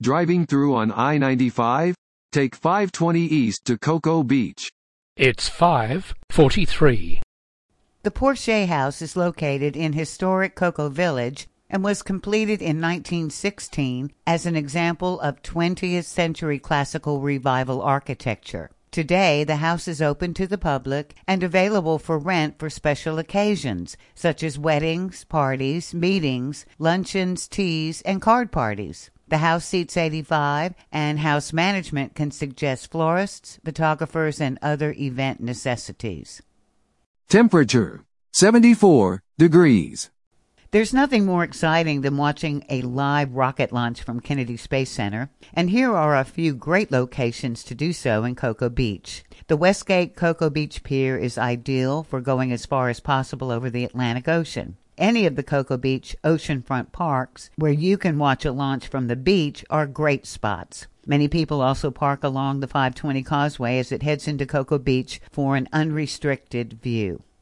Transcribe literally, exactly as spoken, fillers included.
Driving through on I ninety-five? Take five twenty east to Cocoa Beach. It's five forty-three. The Porsche House is located in historic Cocoa Village and was completed in nineteen sixteen as an example of twentieth century classical revival architecture. Today, the house is open to the public and available for rent for special occasions, such as weddings, parties, meetings, luncheons, teas, and card parties. The house seats eighty-five, and house management can suggest florists, photographers, and other event necessities. Temperature, seventy-four degrees. There's nothing more exciting than watching a live rocket launch from Kennedy Space Center, and here are a few great locations to do so in Cocoa Beach. The Westgate Cocoa Beach Pier is ideal for going as far as possible over the Atlantic Ocean. Any of the Cocoa Beach oceanfront parks where you can watch a launch from the beach are great spots. Many people also park along the five twenty Causeway as it heads into Cocoa Beach for an unrestricted view.